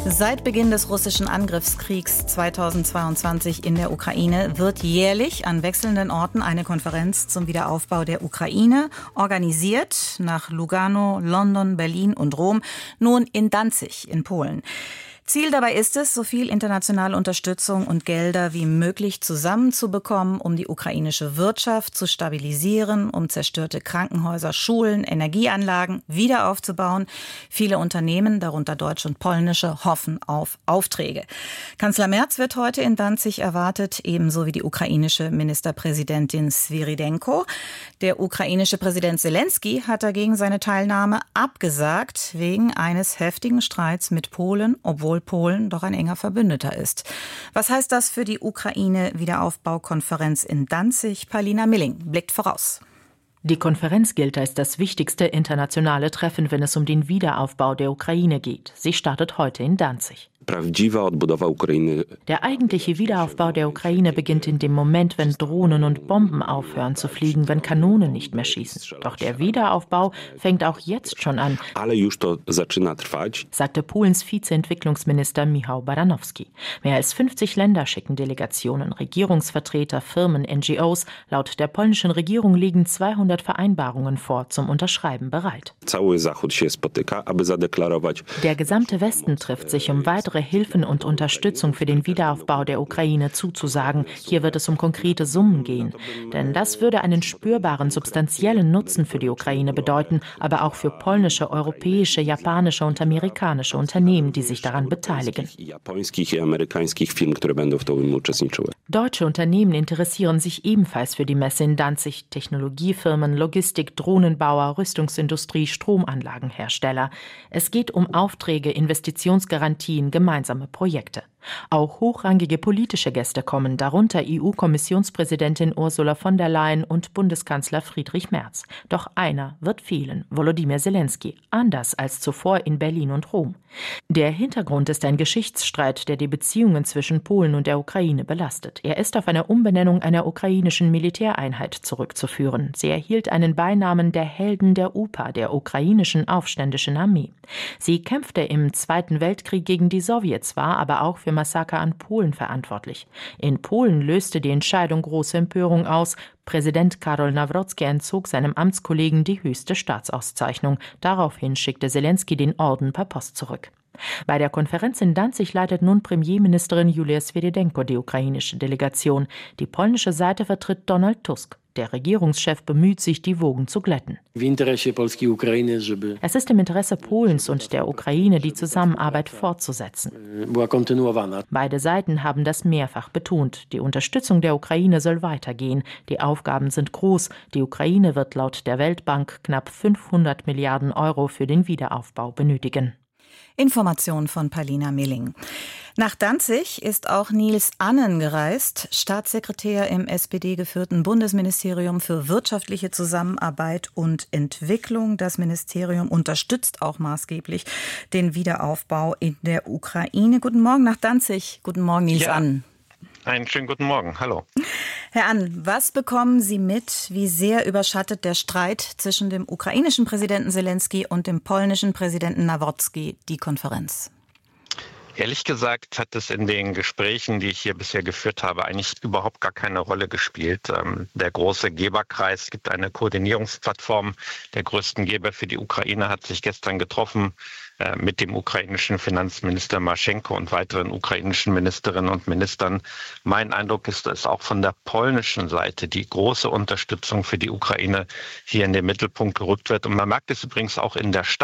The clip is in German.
Seit Beginn des russischen Angriffskriegs 2022 in der Ukraine wird jährlich an wechselnden Orten eine Konferenz zum Wiederaufbau der Ukraine organisiert, nach Lugano, London, Berlin und Rom, nun in Danzig in Polen. Ziel dabei ist es, so viel internationale Unterstützung und Gelder wie möglich zusammenzubekommen, um die ukrainische Wirtschaft zu stabilisieren, um zerstörte Krankenhäuser, Schulen, Energieanlagen wieder aufzubauen. Viele Unternehmen, darunter deutsche und polnische, hoffen auf Aufträge. Kanzler Merz wird heute in Danzig erwartet, ebenso wie die ukrainische Ministerpräsidentin Svyrydenko. Der ukrainische Präsident Selenskyj hat dagegen seine Teilnahme abgesagt, wegen eines heftigen Streits mit Polen, obwohl Polen doch ein enger Verbündeter ist. Was heißt das für die Ukraine-Wiederaufbaukonferenz in Danzig? Paulina Milling blickt voraus. Die Konferenz gilt als das wichtigste internationale Treffen, wenn es um den Wiederaufbau der Ukraine geht. Sie startet heute in Danzig. Der eigentliche Wiederaufbau der Ukraine beginnt in dem Moment, wenn Drohnen und Bomben aufhören zu fliegen, wenn Kanonen nicht mehr schießen. Doch der Wiederaufbau fängt auch jetzt schon an, sagte Polens Vizeentwicklungsminister Michał Baranowski. Mehr als 50 Länder schicken Delegationen, Regierungsvertreter, Firmen, NGOs. Laut der polnischen Regierung liegen 200 Vereinbarungen vor, zum Unterschreiben bereit. Der gesamte Westen trifft sich, um weitere Hilfen und Unterstützung für den Wiederaufbau der Ukraine zuzusagen. Hier wird es um konkrete Summen gehen. Denn das würde einen spürbaren, substanziellen Nutzen für die Ukraine bedeuten, aber auch für polnische, europäische, japanische und amerikanische Unternehmen, die sich daran beteiligen. Deutsche Unternehmen interessieren sich ebenfalls für die Messe in Danzig. Technologiefirmen, Logistik, Drohnenbauer, Rüstungsindustrie, Stromanlagenhersteller. Es geht um Aufträge, Investitionsgarantien, gemeinsame Projekte. Auch hochrangige politische Gäste kommen, darunter EU-Kommissionspräsidentin Ursula von der Leyen und Bundeskanzler Friedrich Merz. Doch einer wird fehlen, Volodymyr Selenskyj, anders als zuvor in Berlin und Rom. Der Hintergrund ist ein Geschichtsstreit, der die Beziehungen zwischen Polen und der Ukraine belastet. Er ist auf eine Umbenennung einer ukrainischen Militäreinheit zurückzuführen. Sie erhielt einen Beinamen der Helden der UPA, der ukrainischen aufständischen Armee. Sie kämpfte im Zweiten Weltkrieg gegen die Sowjets, war aber auch für Massaker an Polen verantwortlich. In Polen löste die Entscheidung große Empörung aus. Präsident Karol Nawrocki entzog seinem Amtskollegen die höchste Staatsauszeichnung. Daraufhin schickte Selenskyj den Orden per Post zurück. Bei der Konferenz in Danzig leitet nun Premierministerin Julia Svyrydenko die ukrainische Delegation. Die polnische Seite vertritt Donald Tusk. Der Regierungschef bemüht sich, die Wogen zu glätten. Es ist im Interesse Polens und der Ukraine, die Zusammenarbeit fortzusetzen. Beide Seiten haben das mehrfach betont. Die Unterstützung der Ukraine soll weitergehen. Die Aufgaben sind groß. Die Ukraine wird laut der Weltbank knapp 500 Milliarden Euro für den Wiederaufbau benötigen. Information von Paulina Milling. Nach Danzig ist auch Nils Annen gereist, Staatssekretär im SPD-geführten Bundesministerium für wirtschaftliche Zusammenarbeit und Entwicklung. Das Ministerium unterstützt auch maßgeblich den Wiederaufbau in der Ukraine. Guten Morgen nach Danzig. Guten Morgen, Nils Annen. Einen schönen guten Morgen. Hallo. Herr Annen, was bekommen Sie mit? Wie sehr überschattet der Streit zwischen dem ukrainischen Präsidenten Selenskyj und dem polnischen Präsidenten Nawrocki die Konferenz? Ehrlich gesagt hat es in den Gesprächen, die ich hier bisher geführt habe, eigentlich überhaupt gar keine Rolle gespielt. Der große Geberkreis, gibt eine Koordinierungsplattform der größten Geber für die Ukraine, hat sich gestern getroffen mit dem ukrainischen Finanzminister Marschenko und weiteren ukrainischen Ministerinnen und Ministern. Mein Eindruck ist, dass auch von der polnischen Seite die große Unterstützung für die Ukraine hier in den Mittelpunkt gerückt wird. Und man merkt es übrigens auch in der Stadt.